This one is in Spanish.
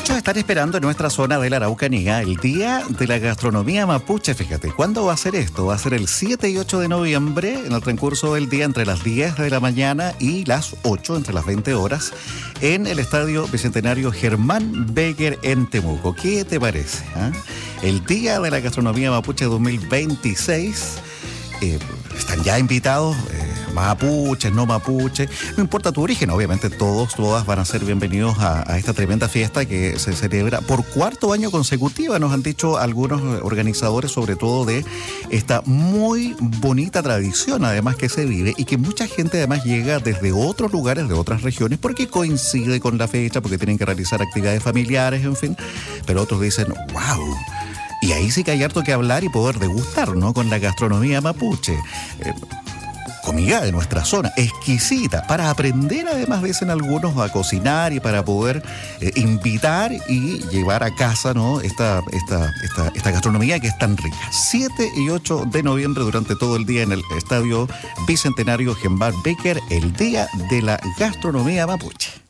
Muchos están esperando en nuestra zona de la Araucanía el Día de la Gastronomía Mapuche. Fíjate, ¿cuándo va a ser esto? Va a ser el 7 y 8 de noviembre, en el transcurso del día, entre las 10 de la mañana y las 8, entre las 20 horas, en el Estadio Bicentenario Germán Becker en Temuco. ¿Qué te parece? El Día de la Gastronomía Mapuche 2026. Están ya invitados mapuches, no mapuches, no importa tu origen, obviamente todas van a ser bienvenidos a esta tremenda fiesta que se celebra por cuarto año consecutivo, nos han dicho algunos organizadores, sobre todo de esta muy bonita tradición además que se vive y que mucha gente además llega desde otros lugares, de otras regiones, porque coincide con la fecha, porque tienen que realizar actividades familiares, en fin, pero otros dicen, wow. Y ahí sí que hay harto que hablar y poder degustar, ¿no? Con la gastronomía mapuche. Comida de nuestra zona, exquisita, para aprender además, dicen algunos, a cocinar y para poder invitar y llevar a casa, ¿no? Esta gastronomía que es tan rica. 7 y 8 de noviembre durante todo el día en el Estadio Bicentenario Germán Becker, el Día de la Gastronomía Mapuche.